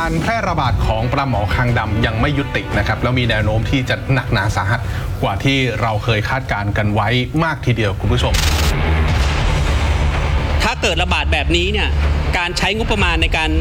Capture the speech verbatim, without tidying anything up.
การแพร่ระบาดของปลาหมอคางดำยังไม่ยุตินะครับแล้วมีแนวโน้มที่จะหนักหนาสาหัสกว่าที่เราเคยคาดการณ์กันไว้มากทีเดียวคุณผู้ชมถ้าเกิดระบาดแบบนี้เนี่ยการใช้งบประมาณในการ